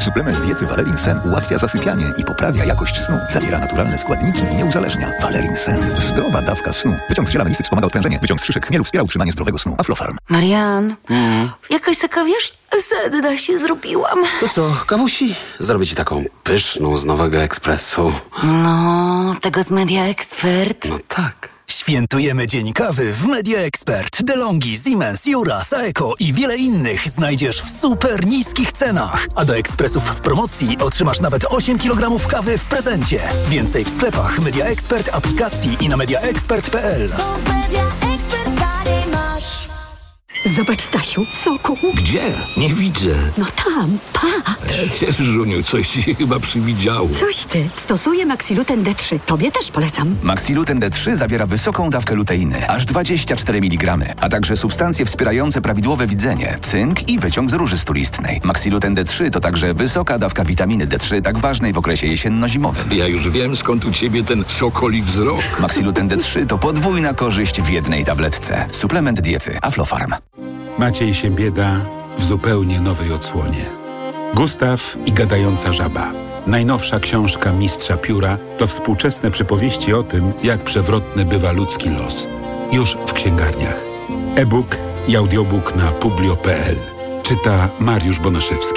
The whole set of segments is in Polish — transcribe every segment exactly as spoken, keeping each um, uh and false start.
Suplement diety Valerin Sen ułatwia zasypianie i poprawia jakość snu. Zawiera naturalne składniki i nie uzależnia. Valerin Sen. Zdrowa dawka snu. Wyciąg z ziela melisy wspomaga odprężenie. Wyciąg z szyszek chmielu wspiera utrzymanie zdrowego snu. Aflofarm. Marian, Mm. jakaś taka, wiesz, sedna się zrobiłam. To co, kawusi? Zrobię ci taką pyszną z Nowego Ekspresu. No, tego z Media Expert. No tak. Świętujemy Dzień Kawy w Media Expert. DeLonghi, Siemens, Jura, Saeco i wiele innych znajdziesz w super niskich cenach. A do ekspresów w promocji otrzymasz nawet osiem kilogramów kawy w prezencie. Więcej w sklepach Media Expert, aplikacji i na mediaexpert kropka p l. Zobacz, Stasiu, soku. Gdzie? Nie widzę. No tam, patrz. Żuniu, coś ci chyba przywidziało. Coś ty. Stosuję Maxiluten D trzy. Tobie też polecam. Maxiluten D trzy zawiera wysoką dawkę luteiny, aż dwadzieścia cztery miligramy, a także substancje wspierające prawidłowe widzenie, cynk i wyciąg z róży stulistnej. Maxiluten D trzy to także wysoka dawka witaminy D trzy, tak ważnej w okresie jesienno-zimowym. Ja już wiem, skąd u ciebie ten sokoli wzrok. Maxiluten D trzy to podwójna korzyść w jednej tabletce. Suplement diety Aflofarm. Maciej Siembieda w zupełnie nowej odsłonie. Gustaw i gadająca żaba. Najnowsza książka mistrza pióra to współczesne przypowieści o tym, jak przewrotny bywa ludzki los. Już w księgarniach. E-book i audiobook na publio kropka p l. Czyta Mariusz Bonaszewski.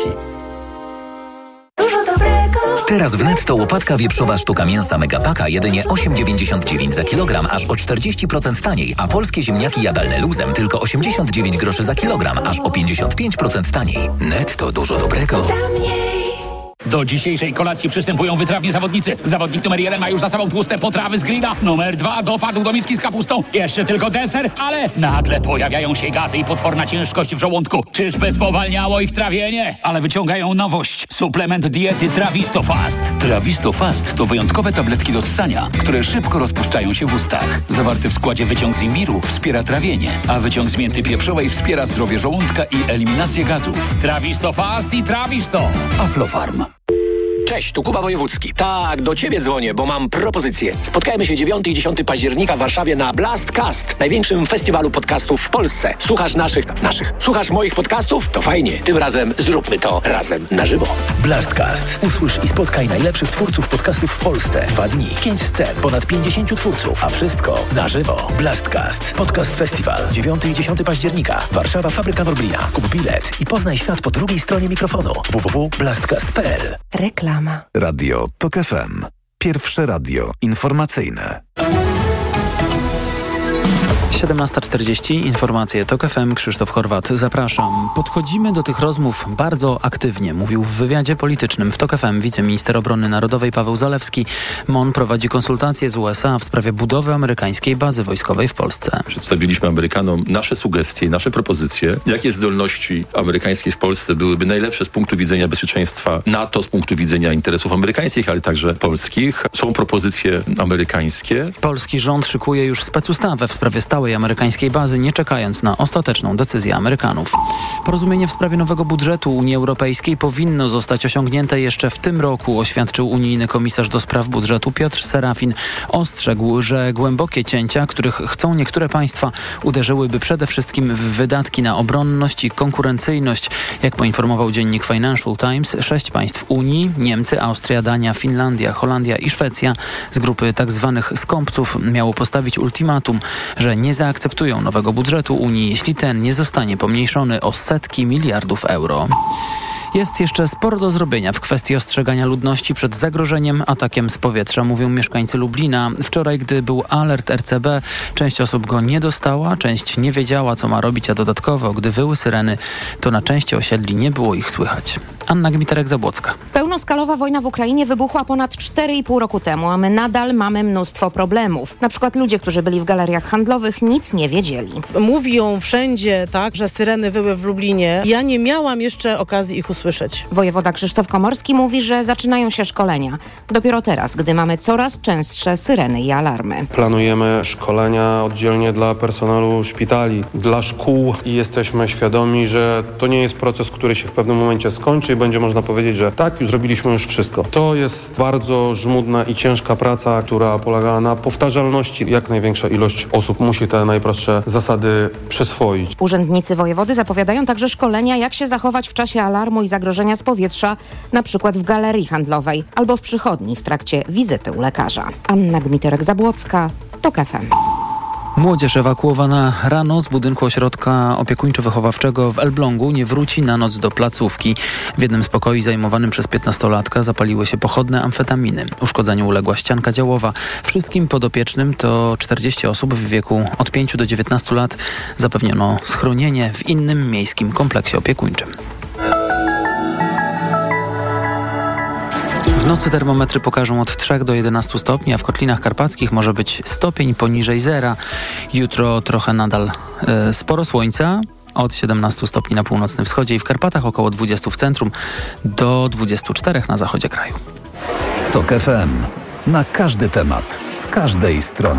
Teraz w Netto łopatka wieprzowa sztuka mięsa Megapaka jedynie osiem dziewięćdziesiąt dziewięć za kilogram, aż o czterdzieści procent taniej, a polskie ziemniaki jadalne luzem tylko osiemdziesiąt dziewięć groszy za kilogram, aż o pięćdziesiąt pięć procent taniej. Netto, dużo dobrego. Do dzisiejszej kolacji przystępują wytrawni zawodnicy. Zawodnik numer jeden ma już za sobą tłuste potrawy z grilla. Numer dwa dopadł do miski z kapustą. Jeszcze tylko deser, ale nagle pojawiają się gazy i potworna ciężkość w żołądku. Czyżby spowalniało ich trawienie? Ale wyciągają nowość. Suplement diety Trawisto Fast. Trawisto Fast to wyjątkowe tabletki do ssania, które szybko rozpuszczają się w ustach. Zawarty w składzie wyciąg z imbiru wspiera trawienie, a wyciąg z mięty pieprzowej wspiera zdrowie żołądka i eliminację gazów. Trawisto Fast i Trawisto. Aflofarm. Cześć, tu Kuba Wojewódzki. Tak, do ciebie dzwonię, bo mam propozycję. Spotkajmy się dziewiątego i dziesiątego października w Warszawie na Blastcast, największym festiwalu podcastów w Polsce. Słuchasz naszych, naszych, słuchasz moich podcastów? To fajnie. Tym razem zróbmy to razem na żywo. Blastcast. Usłysz i spotkaj najlepszych twórców podcastów w Polsce. Dwa dni, pięć scen, ponad pięćdziesięciu twórców, a wszystko na żywo. Blastcast. Podcast Festiwal. dziewiątego i dziesiątego października. Warszawa, Fabryka Norblina. Kup bilet i poznaj świat po drugiej stronie mikrofonu. w w w kropka blastcast kropka p l. Reklama. Radio TOK F M. Pierwsze radio informacyjne. siedemnasta czterdzieści, informacje TOK F M, Krzysztof Horwat, zapraszam. Podchodzimy do tych rozmów bardzo aktywnie, mówił w wywiadzie politycznym w TOK F M wiceminister obrony narodowej Paweł Zalewski. M O N prowadzi konsultacje z U S A w sprawie budowy amerykańskiej bazy wojskowej w Polsce. Przedstawiliśmy Amerykanom nasze sugestie, nasze propozycje, jakie zdolności amerykańskie w Polsce byłyby najlepsze z punktu widzenia bezpieczeństwa NATO, z punktu widzenia interesów amerykańskich, ale także polskich. Są propozycje amerykańskie. Polski rząd szykuje już specustawę w sprawie stałej amerykańskiej bazy, nie czekając na ostateczną decyzję Amerykanów. Porozumienie w sprawie nowego budżetu Unii Europejskiej powinno zostać osiągnięte jeszcze w tym roku, oświadczył unijny komisarz do spraw budżetu Piotr Serafin. Ostrzegł, że głębokie cięcia, których chcą niektóre państwa, uderzyłyby przede wszystkim w wydatki na obronność i konkurencyjność. Jak poinformował dziennik Financial Times, sześć państw Unii, Niemcy, Austria, Dania, Finlandia, Holandia i Szwecja z grupy tzw. skąpców miało postawić ultimatum, że nie zaakceptują nowego budżetu Unii, jeśli ten nie zostanie pomniejszony o setki miliardów euro. Jest jeszcze sporo do zrobienia w kwestii ostrzegania ludności przed zagrożeniem atakiem z powietrza, mówią mieszkańcy Lublina. Wczoraj, gdy był alert R C B, część osób go nie dostała, część nie wiedziała, co ma robić, a dodatkowo, gdy wyły syreny, to na części osiedli nie było ich słychać. Anna Gmiterek-Zabłocka. Pełnoskalowa wojna w Ukrainie wybuchła ponad cztery i pół roku temu, a my nadal mamy mnóstwo problemów. Na przykład ludzie, którzy byli w galeriach handlowych, nic nie wiedzieli. Mówią wszędzie, tak, że syreny wyły w Lublinie. Ja nie miałam jeszcze okazji ich usłyszeć. Wojewoda Krzysztof Komorski mówi, że zaczynają się szkolenia. Dopiero teraz, gdy mamy coraz częstsze syreny i alarmy. Planujemy szkolenia oddzielnie dla personelu szpitali, dla szkół i jesteśmy świadomi, że to nie jest proces, który się w pewnym momencie skończy. dzisiaj będzie można powiedzieć, że tak, już zrobiliśmy już wszystko. To jest bardzo żmudna i ciężka praca, która polega na powtarzalności. Jak największa ilość osób musi te najprostsze zasady przyswoić. Urzędnicy wojewody zapowiadają także szkolenia, jak się zachować w czasie alarmu i zagrożenia z powietrza, na przykład w galerii handlowej albo w przychodni w trakcie wizyty u lekarza. Anna Gmiterek-Zabłocka, TOK F M. Młodzież ewakuowana rano z budynku ośrodka opiekuńczo-wychowawczego w Elblągu nie wróci na noc do placówki. W jednym z pokoi zajmowanym przez piętnastolatka zapaliły się pochodne amfetaminy. Uszkodzeniu uległa ścianka działowa. Wszystkim podopiecznym, to czterdzieści osób w wieku od pięciu do dziewiętnastu lat, zapewniono schronienie w innym miejskim kompleksie opiekuńczym. W nocy termometry pokażą od trzech do jedenastu stopni, a w Kotlinach Karpackich może być stopień poniżej zera. Jutro trochę nadal e, sporo słońca, od siedemnastu stopni na północnym wschodzie i w Karpatach, około dwudziestu w centrum, do dwudziestu czterech na zachodzie kraju. TOK F M. Na każdy temat, z każdej strony.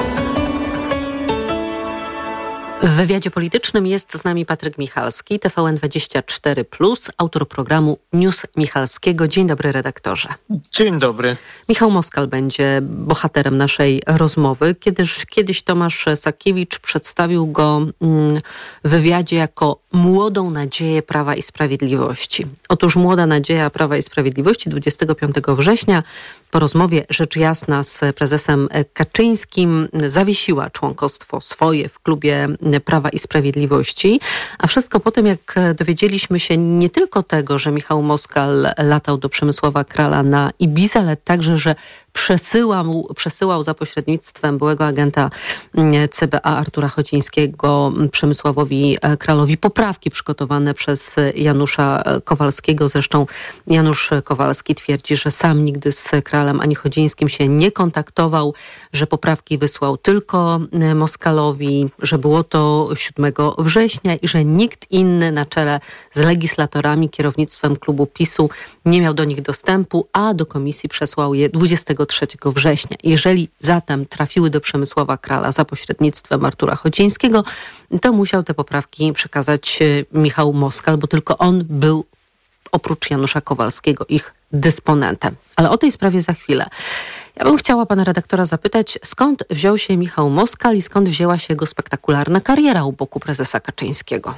W wywiadzie politycznym jest z nami Patryk Michalski, T V N dwadzieścia cztery plus, autor programu News Michalskiego. Dzień dobry, redaktorze. Dzień dobry. Michał Moskal będzie bohaterem naszej rozmowy. Kiedyś, kiedyś Tomasz Sakiewicz przedstawił go w wywiadzie jako młodą nadzieję Prawa i Sprawiedliwości. Otóż młoda nadzieja Prawa i Sprawiedliwości dwudziestego piątego września po rozmowie rzecz jasna z prezesem Kaczyńskim zawiesiła członkostwo swoje w klubie Prawa i Sprawiedliwości, a wszystko po tym, jak dowiedzieliśmy się nie tylko tego, że Michał Moskal latał do Przemysława Krala na Ibizę, ale także, że przesyłał, przesyłał za pośrednictwem byłego agenta C B A Artura Chodzińskiego Przemysławowi Kralowi poprawki przygotowane przez Janusza Kowalskiego. Zresztą Janusz Kowalski twierdzi, że sam nigdy z Kralem ani Chodzińskim się nie kontaktował, że poprawki wysłał tylko Moskalowi, że było to siódmego września i że nikt inny na czele z legislatorami, kierownictwem klubu PiSu nie miał do nich dostępu, a do komisji przesłał je dwudziestego trzeciego września. Jeżeli zatem trafiły do Przemysława Krala za pośrednictwem Artura Chodzińskiego, to musiał te poprawki przekazać Michał Moskal, bo tylko on był oprócz Janusza Kowalskiego ich dysponentem. Ale o tej sprawie za chwilę. Ja bym chciała pana redaktora zapytać, skąd wziął się Michał Moskal i skąd wzięła się jego spektakularna kariera u boku prezesa Kaczyńskiego?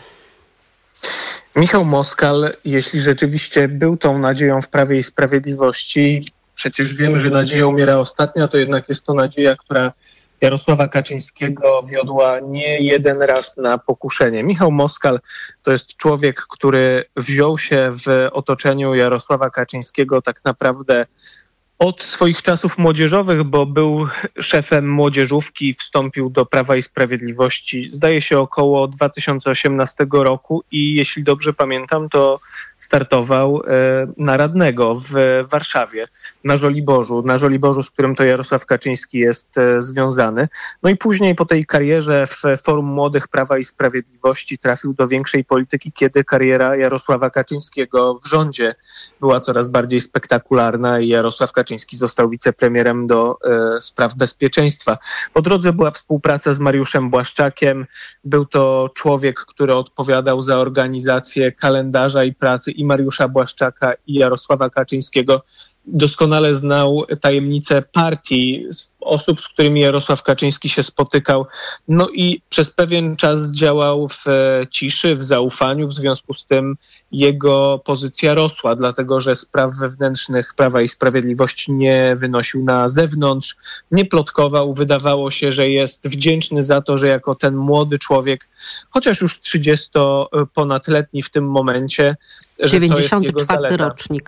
Michał Moskal, jeśli rzeczywiście był tą nadzieją w Prawie i Sprawiedliwości, przecież wiemy, że nadzieja umiera ostatnia, to jednak jest to nadzieja, która Jarosława Kaczyńskiego wiodła nie jeden raz na pokuszenie. Michał Moskal to jest człowiek, który wziął się w otoczeniu Jarosława Kaczyńskiego tak naprawdę od swoich czasów młodzieżowych, bo był szefem młodzieżówki, wstąpił do Prawa i Sprawiedliwości, zdaje się około dwa tysiące osiemnastego roku i jeśli dobrze pamiętam, to startował e, na radnego w Warszawie, na Żoliborzu, na Żoliborzu, z którym to Jarosław Kaczyński jest e, związany. No i później po tej karierze w Forum Młodych Prawa i Sprawiedliwości trafił do większej polityki, kiedy kariera Jarosława Kaczyńskiego w rządzie była coraz bardziej spektakularna i Jarosław Kaczyński został wicepremierem do e, spraw bezpieczeństwa. Po drodze była współpraca z Mariuszem Błaszczakiem. Był to człowiek, który odpowiadał za organizację kalendarza i pracy i Mariusza Błaszczaka i Jarosława Kaczyńskiego. Doskonale znał tajemnice partii, osób, z którymi Jarosław Kaczyński się spotykał. No i przez pewien czas działał w ciszy, w zaufaniu. W związku z tym jego pozycja rosła, dlatego że spraw wewnętrznych Prawa i Sprawiedliwości nie wynosił na zewnątrz, nie plotkował. Wydawało się, że jest wdzięczny za to, że jako ten młody człowiek, chociaż już trzydziestoponadletni w tym momencie, dziewięćdziesiąty czwarty rocznik.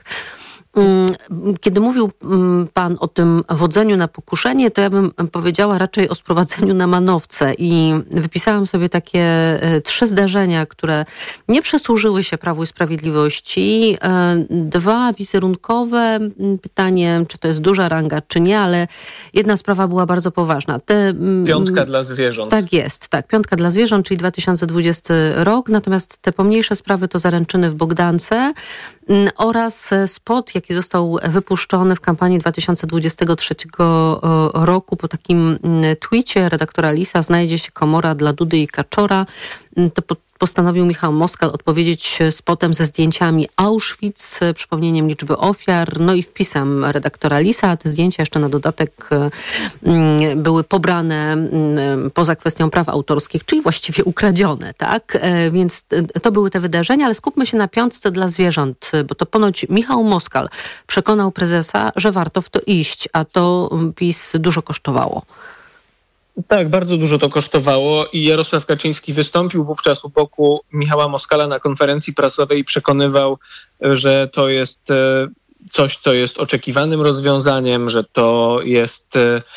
Kiedy mówił pan o tym wodzeniu na pokuszenie, to ja bym powiedziała raczej o sprowadzeniu na manowce i wypisałam sobie takie trzy zdarzenia, które nie przysłużyły się Prawu i Sprawiedliwości. Dwa wizerunkowe, pytanie, czy to jest duża ranga, czy nie, ale jedna sprawa była bardzo poważna. Te, piątka dla zwierząt. Tak jest, tak. Piątka dla zwierząt, czyli dwa tysiące dwudziesty rok, natomiast te pomniejsze sprawy to zaręczyny w Bogdance oraz spot, jaki został wypuszczony w kampanii dwa tysiące dwudziestego trzeciego roku po takim twicie redaktora Lisa: znajdzie się komora dla Dudy i Kaczora. To postanowił Michał Moskal odpowiedzieć spotem ze zdjęciami Auschwitz, przypomnieniem liczby ofiar, no i wpisem redaktora Lisa. A te zdjęcia jeszcze na dodatek były pobrane poza kwestią praw autorskich, czyli właściwie ukradzione, tak? Więc to były te wydarzenia, ale skupmy się na piątce dla zwierząt, bo to ponoć Michał Moskal przekonał prezesa, że warto w to iść, a to PiS dużo kosztowało. Tak, bardzo dużo to kosztowało i Jarosław Kaczyński wystąpił wówczas u boku Michała Moskala na konferencji prasowej i przekonywał, że to jest coś, co jest oczekiwanym rozwiązaniem, że to jest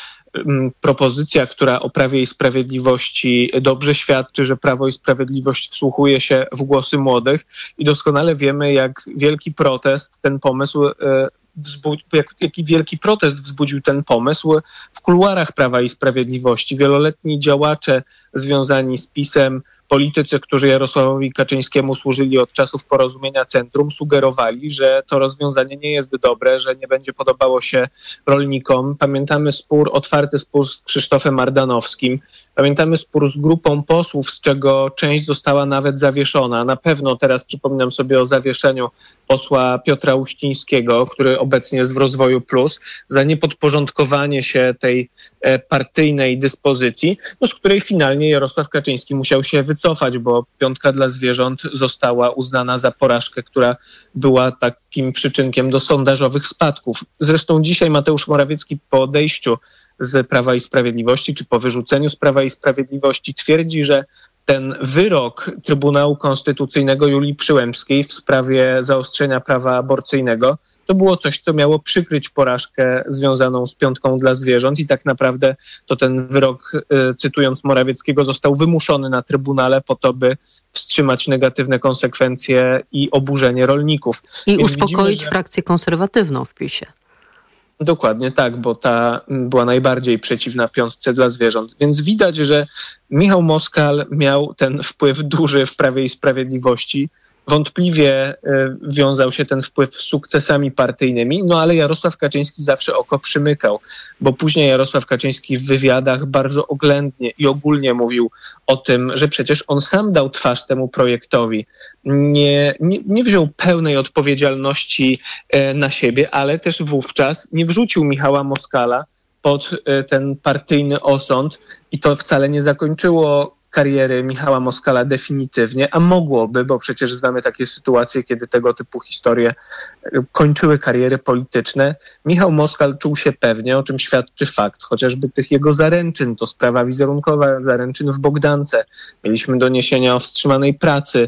propozycja, która o Prawie i Sprawiedliwości dobrze świadczy, że Prawo i Sprawiedliwość wsłuchuje się w głosy młodych i doskonale wiemy, jak wielki protest ten pomysł Wzbud- jak, jaki wielki protest wzbudził ten pomysł w kuluarach Prawa i Sprawiedliwości. Wieloletni działacze związani z PiS-em, politycy, którzy Jarosławowi Kaczyńskiemu służyli od czasów Porozumienia Centrum, sugerowali, że to rozwiązanie nie jest dobre, że nie będzie podobało się rolnikom. Pamiętamy spór, otwarty spór z Krzysztofem Ardanowskim. Pamiętamy spór z grupą posłów, z czego część została nawet zawieszona. Na pewno teraz przypominam sobie o zawieszeniu posła Piotra Uścińskiego, który obecnie jest w Rozwoju Plus, za niepodporządkowanie się tej e, partyjnej dyspozycji, no, z której finalnie Jarosław Kaczyński musiał się wycofać, bo piątka dla zwierząt została uznana za porażkę, która była takim przyczynkiem do sondażowych spadków. Zresztą dzisiaj Mateusz Morawiecki po odejściu z Prawa i Sprawiedliwości, czy po wyrzuceniu z Prawa i Sprawiedliwości twierdzi, że ten wyrok Trybunału Konstytucyjnego Julii Przyłębskiej w sprawie zaostrzenia prawa aborcyjnego to było coś, co miało przykryć porażkę związaną z piątką dla zwierząt i tak naprawdę to ten wyrok, cytując Morawieckiego, został wymuszony na Trybunale po to, by wstrzymać negatywne konsekwencje i oburzenie rolników. I Więc uspokoić widzimy, że... frakcję konserwatywną w PiS-ie. Dokładnie tak, bo ta była najbardziej przeciwna piątce dla zwierząt. Więc widać, że Michał Moskal miał ten wpływ duży w Prawie i Sprawiedliwości. Wątpliwie y, wiązał się ten wpływ z sukcesami partyjnymi, no ale Jarosław Kaczyński zawsze oko przymykał, bo później Jarosław Kaczyński w wywiadach bardzo oględnie i ogólnie mówił o tym, że przecież on sam dał twarz temu projektowi. Nie, nie, nie wziął pełnej odpowiedzialności y, na siebie, ale też wówczas nie wrzucił Michała Moskala pod y, ten partyjny osąd i to wcale nie zakończyło kariery Michała Moskala definitywnie, a mogłoby, bo przecież znamy takie sytuacje, kiedy tego typu historie kończyły kariery polityczne. Michał Moskal czuł się pewnie, o czym świadczy fakt chociażby tych jego zaręczyn, to sprawa wizerunkowa, zaręczyn w Bogdance. Mieliśmy doniesienia o wstrzymanej pracy,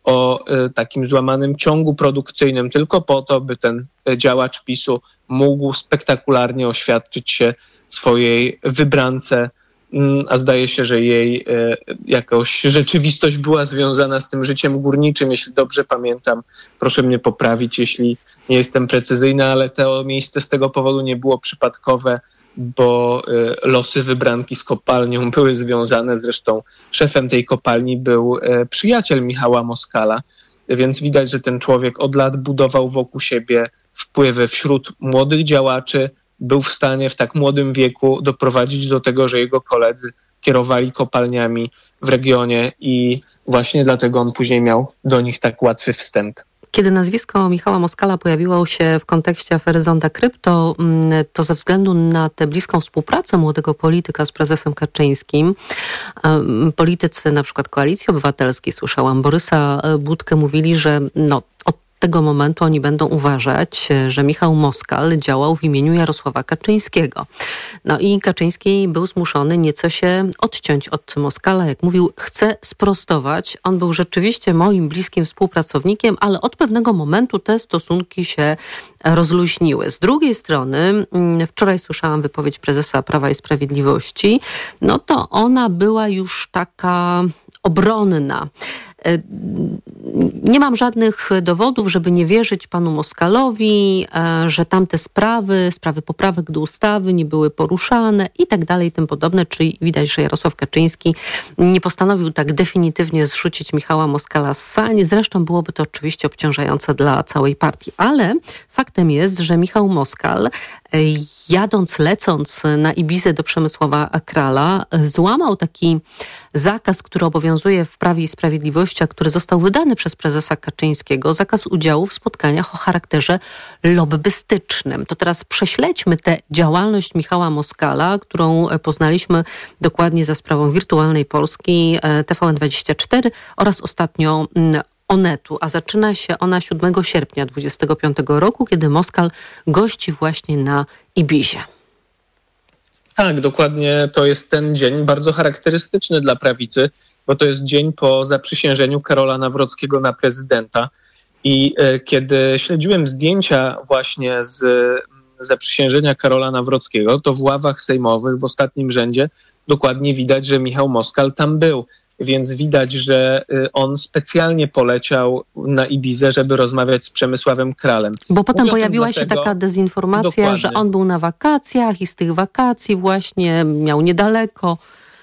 o y, takim złamanym ciągu produkcyjnym, tylko po to, by ten y, działacz PiS-u mógł spektakularnie oświadczyć się swojej wybrance, a zdaje się, że jej e, jakaś rzeczywistość była związana z tym życiem górniczym, jeśli dobrze pamiętam. Proszę mnie poprawić, jeśli nie jestem precyzyjny, ale to miejsce z tego powodu nie było przypadkowe, bo e, losy wybranki z kopalnią były związane. Zresztą szefem tej kopalni był e, przyjaciel Michała Moskala, więc widać, że ten człowiek od lat budował wokół siebie wpływy wśród młodych działaczy, był w stanie w tak młodym wieku doprowadzić do tego, że jego koledzy kierowali kopalniami w regionie i właśnie dlatego on później miał do nich tak łatwy wstęp. Kiedy nazwisko Michała Moskala pojawiło się w kontekście afery Zonda Krypto, to ze względu na tę bliską współpracę młodego polityka z prezesem Kaczyńskim, politycy na przykład Koalicji Obywatelskiej, słyszałam Borysa Budkę, mówili, że no, od tego momentu oni będą uważać, że Michał Moskal działał w imieniu Jarosława Kaczyńskiego. No i Kaczyński był zmuszony nieco się odciąć od Moskala. Jak mówił, chcę sprostować. On był rzeczywiście moim bliskim współpracownikiem, ale od pewnego momentu te stosunki się rozluźniły. Z drugiej strony, wczoraj słyszałam wypowiedź prezesa Prawa i Sprawiedliwości, no to ona była już taka obronna. Nie mam żadnych dowodów, żeby nie wierzyć panu Moskalowi, że tamte sprawy, sprawy poprawek do ustawy nie były poruszane i tak dalej i tym podobne. Czyli widać, że Jarosław Kaczyński nie postanowił tak definitywnie zrzucić Michała Moskala z sani. Zresztą byłoby to oczywiście obciążające dla całej partii. Ale faktem jest, że Michał Moskal, jadąc, lecąc na Ibizę do Przemysława Krala, złamał taki zakaz, który obowiązuje w Prawie i Sprawiedliwości, gościa, który został wydany przez prezesa Kaczyńskiego, zakaz udziału w spotkaniach o charakterze lobbystycznym. To teraz prześledźmy tę działalność Michała Moskala, którą poznaliśmy dokładnie za sprawą Wirtualnej Polski, T V N dwadzieścia cztery oraz ostatnio Onetu, a zaczyna się ona siódmego sierpnia dwudziestego piątego roku, kiedy Moskal gości właśnie na Ibizie. Tak, dokładnie to jest ten dzień bardzo charakterystyczny dla prawicy, bo to jest dzień po zaprzysiężeniu Karola Nawrockiego na prezydenta. I y, kiedy śledziłem zdjęcia właśnie z y, zaprzysiężenia Karola Nawrockiego, to w ławach sejmowych w ostatnim rzędzie dokładnie widać, że Michał Moskal tam był. Więc widać, że on specjalnie poleciał na Ibizę, żeby rozmawiać z Przemysławem Kralem. Bo potem Mówię pojawiła dlatego, się taka dezinformacja, dokładnie, że on był na wakacjach i z tych wakacji właśnie miał niedaleko.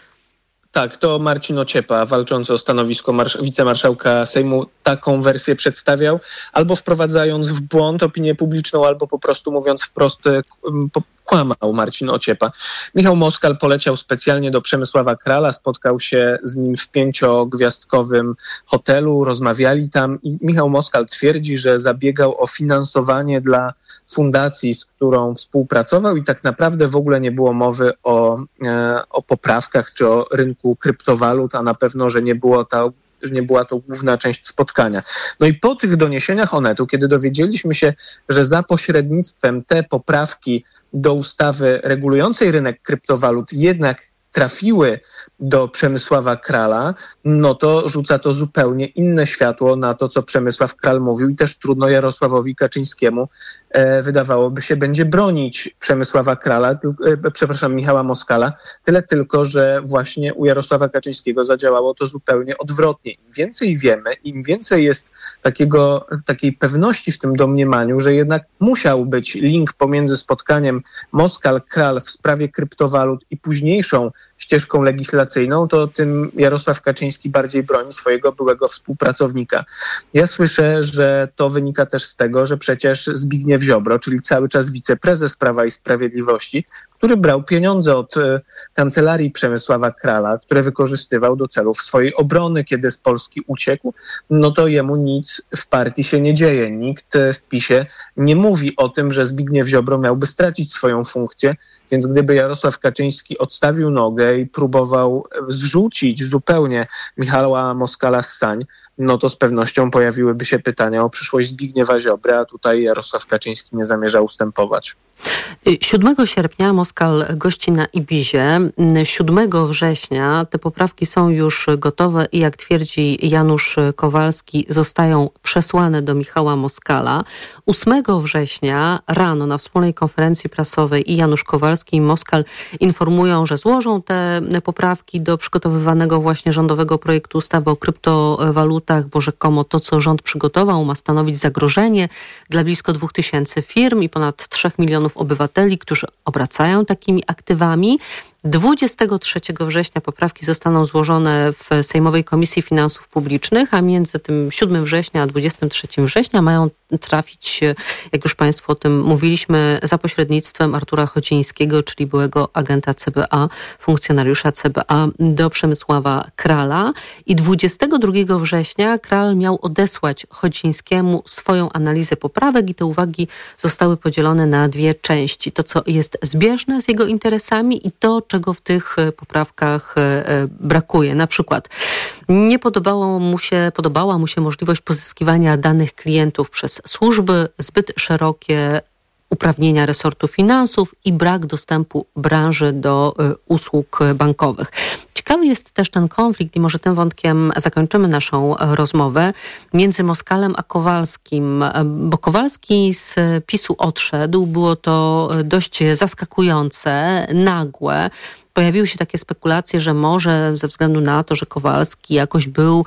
Tak, to Marcin Ociepa, walczący o stanowisko marsz- wicemarszałka Sejmu, taką wersję przedstawiał, albo wprowadzając w błąd opinię publiczną, albo po prostu mówiąc wprost, po, kłamał Marcin Ociepa. Michał Moskal poleciał specjalnie do Przemysława Krala, spotkał się z nim w pięciogwiazdkowym hotelu, rozmawiali tam i Michał Moskal twierdzi, że zabiegał o finansowanie dla fundacji, z którą współpracował i tak naprawdę w ogóle nie było mowy o, e, o poprawkach czy o rynku kryptowalut, a na pewno, że nie było to że nie była to główna część spotkania. No i po tych doniesieniach Onetu, kiedy dowiedzieliśmy się, że za pośrednictwem te poprawki do ustawy regulującej rynek kryptowalut jednak trafiły do Przemysława Krala, no to rzuca to zupełnie inne światło na to, co Przemysław Kral mówił i też trudno Jarosławowi Kaczyńskiemu, e, wydawałoby się, będzie bronić Przemysława Krala, e, przepraszam, Michała Moskala, tyle tylko, że właśnie u Jarosława Kaczyńskiego zadziałało to zupełnie odwrotnie. Im więcej wiemy, im więcej jest takiego, takiej pewności w tym domniemaniu, że jednak musiał być link pomiędzy spotkaniem Moskal-Kral w sprawie kryptowalut i późniejszą ścieżką legislacyjną, to tym Jarosław Kaczyński bardziej broni swojego byłego współpracownika. Ja słyszę, że to wynika też z tego, że przecież Zbigniew Ziobro, czyli cały czas wiceprezes Prawa i Sprawiedliwości, który brał pieniądze od y, kancelarii Przemysława Krala, które wykorzystywał do celów swojej obrony, kiedy z Polski uciekł, no to jemu nic w partii się nie dzieje. Nikt w PiSie nie mówi o tym, że Zbigniew Ziobro miałby stracić swoją funkcję, więc gdyby Jarosław Kaczyński odstawił nogę i próbował zrzucić zupełnie Michała Moskala z sań, no to z pewnością pojawiłyby się pytania o przyszłość Zbigniewa Ziobry, a tutaj Jarosław Kaczyński nie zamierza ustępować. siódmego sierpnia Moskal gości na Ibizie. siódmego września te poprawki są już gotowe i jak twierdzi Janusz Kowalski, zostają przesłane do Michała Moskala. ósmego września rano na wspólnej konferencji prasowej i Janusz Kowalski i Moskal informują, że złożą te poprawki do przygotowywanego właśnie rządowego projektu ustawy o kryptowalutach, bo rzekomo to, co rząd przygotował, ma stanowić zagrożenie dla blisko dwóch tysięcy firm i ponad trzech milionów obywateli, którzy obracają takimi aktywami. dwudziestego trzeciego września poprawki zostaną złożone w Sejmowej Komisji Finansów Publicznych, a między tym siódmego września a dwudziestego trzeciego września mają trafić, jak już Państwu o tym mówiliśmy, za pośrednictwem Artura Chocińskiego, czyli byłego agenta C B A, funkcjonariusza C B A, do Przemysława Krala. I dwudziestego drugiego września Kral miał odesłać Chocińskiemu swoją analizę poprawek i te uwagi zostały podzielone na dwie części. To, co jest zbieżne z jego interesami i to, czego w tych poprawkach brakuje. Na przykład nie podobało mu się, podobała mu się możliwość pozyskiwania danych klientów przez służby, zbyt szerokie uprawnienia resortu finansów i brak dostępu branży do y, usług bankowych. Ciekawy jest też ten konflikt i może tym wątkiem zakończymy naszą rozmowę między Moskalem a Kowalskim, bo Kowalski z PiSu odszedł. Było to dość zaskakujące, nagłe. Pojawiły się takie spekulacje, że może ze względu na to, że Kowalski jakoś był,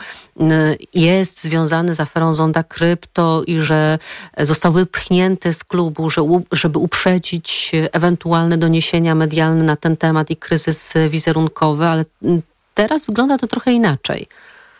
jest związany z aferą Zonda Krypto i że został wypchnięty z klubu, żeby uprzedzić ewentualne doniesienia medialne na ten temat i kryzys wizerunkowy, ale teraz wygląda to trochę inaczej.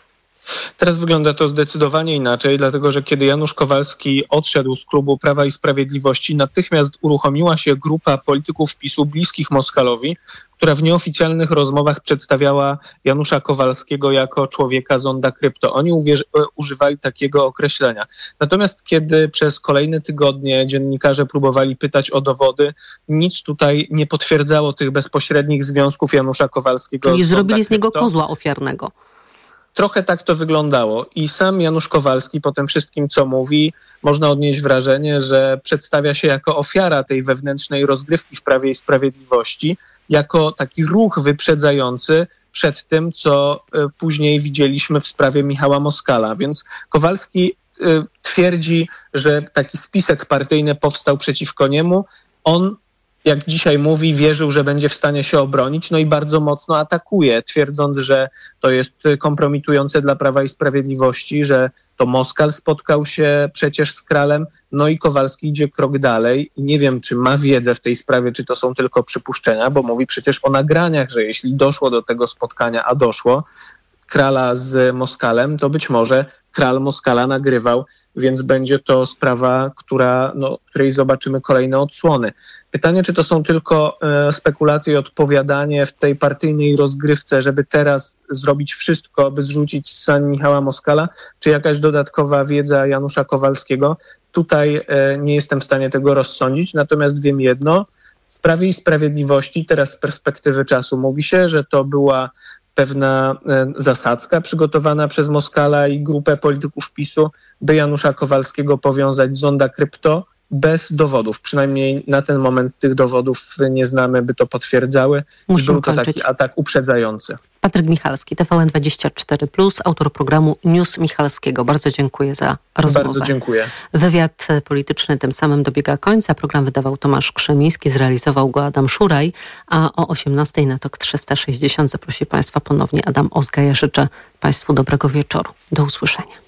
Teraz wygląda to zdecydowanie inaczej, dlatego że kiedy Janusz Kowalski odszedł z klubu Prawa i Sprawiedliwości, natychmiast uruchomiła się grupa polityków PiSu bliskich Moskalowi, która w nieoficjalnych rozmowach przedstawiała Janusza Kowalskiego jako człowieka zonda krypto. Oni uwierzy- używali takiego określenia. Natomiast kiedy przez kolejne tygodnie dziennikarze próbowali pytać o dowody, nic tutaj nie potwierdzało tych bezpośrednich związków Janusza Kowalskiego Czyli z zonda zrobili z niego krypto. kozła ofiarnego. Trochę tak to wyglądało i sam Janusz Kowalski po tym wszystkim, co mówi, można odnieść wrażenie, że przedstawia się jako ofiara tej wewnętrznej rozgrywki w Prawie i Sprawiedliwości, jako taki ruch wyprzedzający przed tym, co y, później widzieliśmy w sprawie Michała Moskala. Więc Kowalski y, twierdzi, że taki spisek partyjny powstał przeciwko niemu. On, jak dzisiaj mówi, wierzył, że będzie w stanie się obronić, no i bardzo mocno atakuje, twierdząc, że to jest kompromitujące dla Prawa i Sprawiedliwości, że to Moskal spotkał się przecież z Kralem, no i Kowalski idzie krok dalej i nie wiem, czy ma wiedzę w tej sprawie, czy to są tylko przypuszczenia, bo mówi przecież o nagraniach, że jeśli doszło do tego spotkania, a doszło, Krala z Moskalem, to być może Kral Moskala nagrywał, więc będzie to sprawa, która, no, której zobaczymy kolejne odsłony. Pytanie, czy to są tylko e, spekulacje i odpowiadanie w tej partyjnej rozgrywce, żeby teraz zrobić wszystko, by zrzucić z sani Michała Moskala, czy jakaś dodatkowa wiedza Janusza Kowalskiego? Tutaj e, nie jestem w stanie tego rozsądzić, natomiast wiem jedno, w Prawie i Sprawiedliwości teraz z perspektywy czasu mówi się, że to była pewna zasadzka przygotowana przez Moskala i grupę polityków PiSu, by Janusza Kowalskiego powiązać z zonda krypto bez dowodów. Przynajmniej na ten moment tych dowodów nie znamy, by to potwierdzały. Musimy I był to kończyć. taki atak uprzedzający. Patryk Michalski, T V N dwadzieścia cztery plus, autor programu News Michalskiego. Bardzo dziękuję za rozmowę. Bardzo dziękuję. Wywiad polityczny tym samym dobiega końca. Program wydawał Tomasz Krzemiński, zrealizował go Adam Szuraj, a o osiemnastej na TOK trzysta sześćdziesiąt zaprosi Państwa ponownie Adam Ozga. Ja życzę Państwu dobrego wieczoru. Do usłyszenia.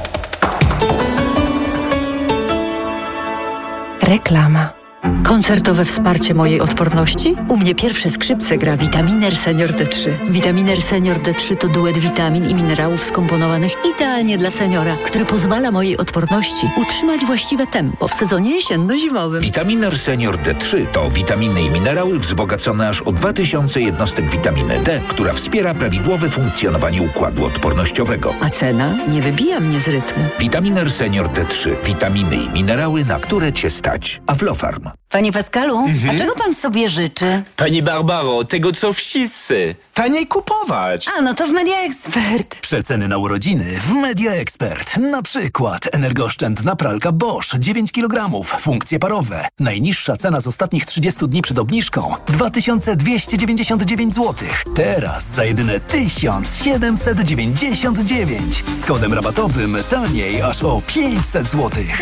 Reklama. Koncertowe wsparcie mojej odporności? U mnie pierwsze skrzypce gra Vitaminer Senior D trzy. Vitaminer Senior D trzy to duet witamin i minerałów skomponowanych idealnie dla seniora, który pozwala mojej odporności utrzymać właściwe tempo w sezonie jesienno-zimowym. Vitaminer Senior D trzy to witaminy i minerały wzbogacone aż o dwa tysiące jednostek witaminy D, która wspiera prawidłowe funkcjonowanie układu odpornościowego. A cena nie wybija mnie z rytmu. Vitaminer Senior D trzy. Witaminy i minerały, na które Cię stać. Aflofarm. Panie Pascalu, Mhm. a czego pan sobie życzy? Pani Barbaro, tego co wszyscy. Taniej kupować. A, no to w Media Expert. Przeceny na urodziny w Media Expert. Na przykład energooszczędna pralka Bosch dziewięć kilogramów, funkcje parowe. Najniższa cena z ostatnich trzydziestu dni przed obniżką dwa tysiące dwieście dziewięćdziesiąt dziewięć złotych. Teraz za jedyne tysiąc siedemset dziewięćdziesiąt dziewięć. Z kodem rabatowym taniej aż o pięćset złotych.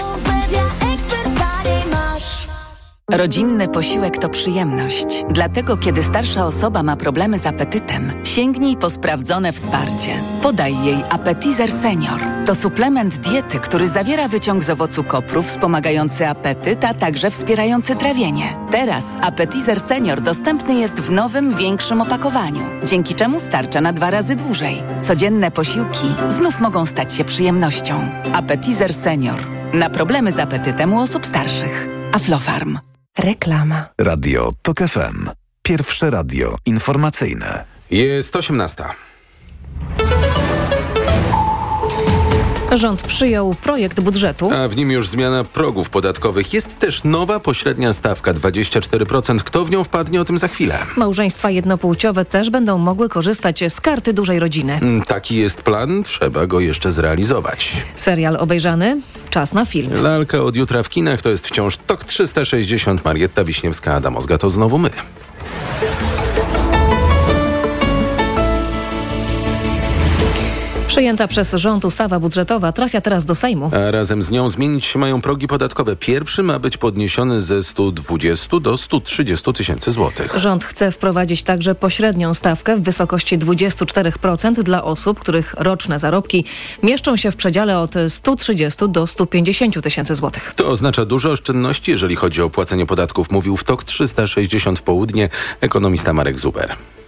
Rodzinny posiłek to przyjemność. Dlatego, kiedy starsza osoba ma problemy z apetytem, sięgnij po sprawdzone wsparcie. Podaj jej Appetizer Senior. To suplement diety, który zawiera wyciąg z owocu kopru wspomagający apetyt, a także wspierający trawienie. Teraz Appetizer Senior dostępny jest w nowym, większym opakowaniu, dzięki czemu starcza na dwa razy dłużej. Codzienne posiłki znów mogą stać się przyjemnością. Appetizer Senior. Na problemy z apetytem u osób starszych. Aflofarm. Reklama. Radio TOK F M. Pierwsze radio informacyjne. Jest osiemnasta. Rząd przyjął projekt budżetu. A w nim już zmiana progów podatkowych. Jest też nowa pośrednia stawka dwadzieścia cztery procent. Kto w nią wpadnie, o tym za chwilę. Małżeństwa jednopłciowe też będą mogły korzystać z karty dużej rodziny. Taki jest plan, trzeba go jeszcze zrealizować. Serial obejrzany, czas na film. Lalka od jutra w kinach, to jest wciąż TOK trzysta sześćdziesiąt. Marietta Wiśniewska, Adam Ozga, to znowu my. Przyjęta przez rząd ustawa budżetowa trafia teraz do Sejmu. A razem z nią zmienić się mają progi podatkowe. Pierwszy ma być podniesiony ze stu dwudziestu do stu trzydziestu tysięcy złotych. Rząd chce wprowadzić także pośrednią stawkę w wysokości dwadzieścia cztery procent dla osób, których roczne zarobki mieszczą się w przedziale od stu trzydziestu do stu pięćdziesięciu tysięcy złotych. To oznacza duże oszczędności, jeżeli chodzi o płacenie podatków, mówił w TOK trzysta sześćdziesiąt w południe ekonomista Marek Zuber.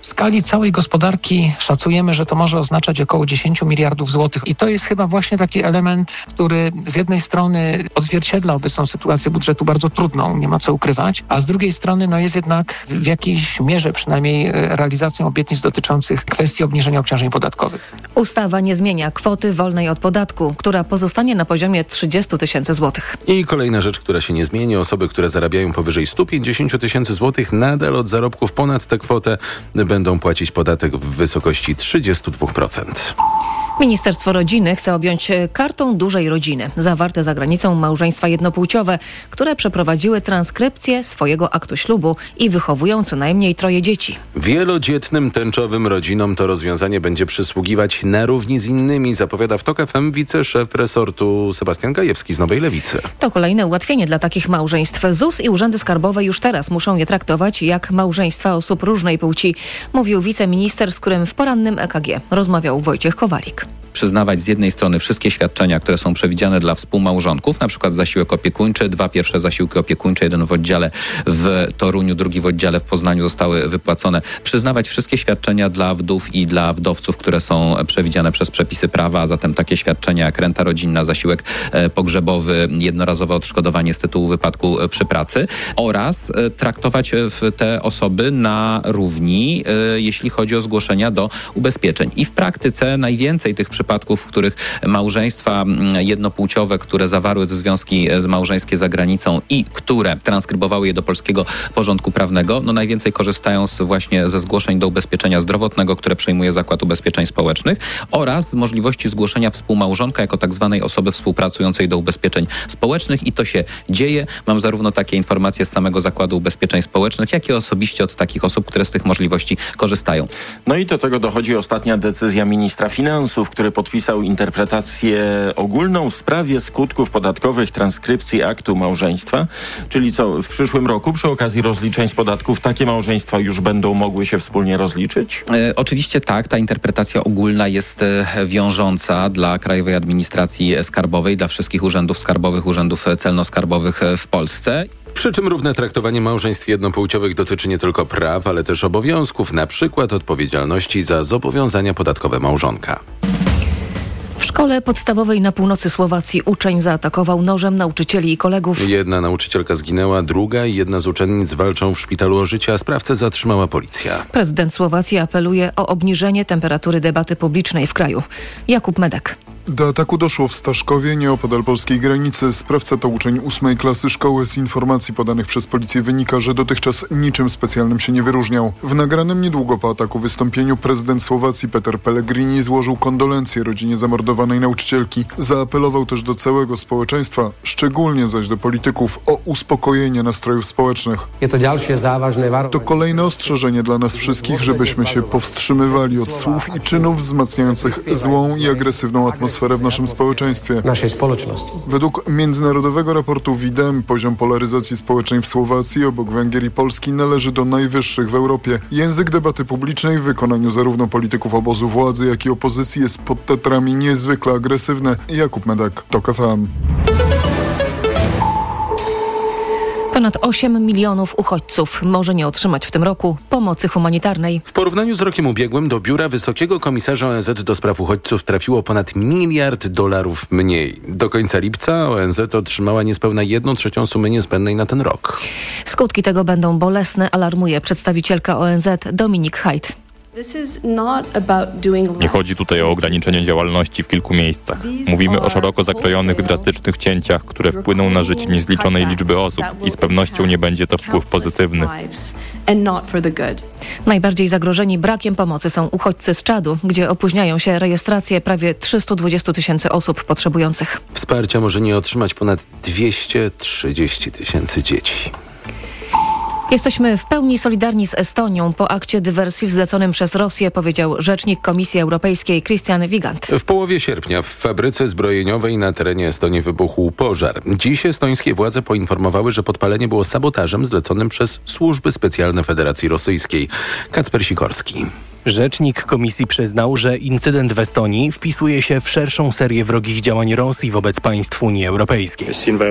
W skali całej gospodarki szacujemy, że to może oznaczać około dziesięć miliardów złotych. I to jest chyba właśnie taki element, który z jednej strony odzwierciedla obecną sytuację budżetu bardzo trudną, nie ma co ukrywać, a z drugiej strony no, jest jednak w jakiejś mierze przynajmniej realizacją obietnic dotyczących kwestii obniżenia obciążeń podatkowych. Ustawa nie zmienia kwoty wolnej od podatku, która pozostanie na poziomie trzydzieści tysięcy złotych. I kolejna rzecz, która się nie zmieni. Osoby, które zarabiają powyżej sto pięćdziesiąt tysięcy złotych, nadal od zarobków ponad tę kwotę będą płacić podatek w wysokości trzydzieści dwa procent. Ministerstwo Rodziny chce objąć kartą dużej rodziny zawarte za granicą małżeństwa jednopłciowe, które przeprowadziły transkrypcję swojego aktu ślubu i wychowują co najmniej troje dzieci. Wielodzietnym tęczowym rodzinom to rozwiązanie będzie przysługiwać na równi z innymi, zapowiada w TOK F M wiceszef resortu Sebastian Gajewski z Nowej Lewicy. To kolejne ułatwienie dla takich małżeństw. Z U S i urzędy skarbowe już teraz muszą je traktować jak małżeństwa osób różnej płci, mówił wiceminister, z którym w porannym E K G rozmawiał Wojciech Kowalik. Przyznawać z jednej strony wszystkie świadczenia, które są przewidziane dla współmałżonków, na przykład zasiłek opiekuńczy, dwa pierwsze zasiłki opiekuńcze, jeden w oddziale w Toruniu, drugi w oddziale w Poznaniu zostały wypłacone. Przyznawać wszystkie świadczenia dla wdów i dla wdowców, które są przewidziane przez przepisy prawa, a zatem takie świadczenia jak renta rodzinna, zasiłek pogrzebowy, jednorazowe odszkodowanie z tytułu wypadku przy pracy oraz traktować te osoby na równi, jeśli chodzi o zgłoszenia do ubezpieczeń. I w praktyce najwięcej tych przypadków, w których małżeństwa jednopłciowe, które zawarły te związki małżeńskie za granicą i które transkrybowały je do polskiego porządku prawnego, no najwięcej korzystają z, właśnie ze zgłoszeń do ubezpieczenia zdrowotnego, które przejmuje Zakład Ubezpieczeń Społecznych oraz z możliwości zgłoszenia współmałżonka jako tak zwanej osoby współpracującej do ubezpieczeń społecznych i to się dzieje. Mam zarówno takie informacje z samego Zakładu Ubezpieczeń Społecznych, jak i osobiście od takich osób, które z tych możliwości korzystają. No i do tego dochodzi ostatnia decyzja ministra finansów, który podpisał interpretację ogólną w sprawie skutków podatkowych transkrypcji aktu małżeństwa. Czyli co, w przyszłym roku przy okazji rozliczeń z podatków takie małżeństwa już będą mogły się wspólnie rozliczyć? E, oczywiście tak, ta interpretacja ogólna jest e, wiążąca dla Krajowej Administracji Skarbowej, dla wszystkich urzędów skarbowych, urzędów celno-skarbowych w Polsce. Przy czym równe traktowanie małżeństw jednopłciowych dotyczy nie tylko praw, ale też obowiązków, na przykład odpowiedzialności za zobowiązania podatkowe małżonka. W szkole podstawowej na północy Słowacji uczeń zaatakował nożem nauczycieli i kolegów. Jedna nauczycielka zginęła, druga i jedna z uczennic walczą w szpitalu o życie, a sprawcę zatrzymała policja. Prezydent Słowacji apeluje o obniżenie temperatury debaty publicznej w kraju. Jakub Medek. Do ataku doszło w Staszkowie, nieopodal polskiej granicy. Sprawca to uczeń ósmej klasy szkoły. Z informacji podanych przez policję wynika, że dotychczas niczym specjalnym się nie wyróżniał. W nagranym niedługo po ataku wystąpieniu prezydent Słowacji Peter Pellegrini złożył kondolencje rodzinie zamordowanej nauczycielki. Zaapelował też do całego społeczeństwa, szczególnie zaś do polityków, o uspokojenie nastrojów społecznych. To kolejne ostrzeżenie dla nas wszystkich, żebyśmy się powstrzymywali od słów i czynów wzmacniających złą i agresywną atmosferę w naszym społeczeństwie. Według międzynarodowego raportu Widem poziom polaryzacji społecznej w Słowacji obok Węgier i Polski należy do najwyższych w Europie. Język debaty publicznej w wykonaniu zarówno polityków obozu władzy, jak i opozycji jest pod tetrami niezwykle agresywny. Jakub Medak, TOK F M. Ponad osiem milionów uchodźców może nie otrzymać w tym roku pomocy humanitarnej. W porównaniu z rokiem ubiegłym do Biura Wysokiego Komisarza O N Z do spraw uchodźców trafiło ponad miliard dolarów mniej. Do końca lipca O N Z otrzymała niespełna jedną trzecią sumy niezbędnej na ten rok. Skutki tego będą bolesne, alarmuje przedstawicielka O N Z Dominik Haidt. Nie chodzi tutaj o ograniczenie działalności w kilku miejscach. Mówimy o szeroko zakrojonych, drastycznych cięciach, które wpłyną na życie niezliczonej liczby osób i z pewnością nie będzie to wpływ pozytywny. Najbardziej zagrożeni brakiem pomocy są uchodźcy z Czadu, gdzie opóźniają się rejestracje prawie trzysta dwadzieścia tysięcy osób potrzebujących. Wsparcia może nie otrzymać ponad dwieście trzydzieści tysięcy dzieci. Jesteśmy w pełni solidarni z Estonią po akcie dywersji zleconym przez Rosję, powiedział rzecznik Komisji Europejskiej Christian Wigand. W połowie sierpnia w fabryce zbrojeniowej na terenie Estonii wybuchł pożar. Dziś estońskie władze poinformowały, że podpalenie było sabotażem zleconym przez służby specjalne Federacji Rosyjskiej. Kacper Sikorski. Rzecznik Komisji przyznał, że incydent w Estonii wpisuje się w szerszą serię wrogich działań Rosji wobec państw Unii Europejskiej.